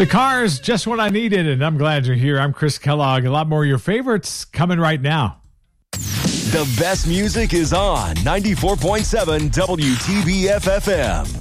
The Cars, just what I needed, and I'm glad you're here. I'm Chris Kellogg. A lot more of your favorites coming right now. The best music is on 94.7 WTBF FM.